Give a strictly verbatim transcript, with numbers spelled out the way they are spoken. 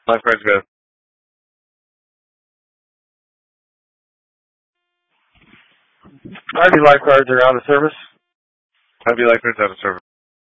Lifeguards go. I V lifeguards are out of service. I V lifeguards out of service.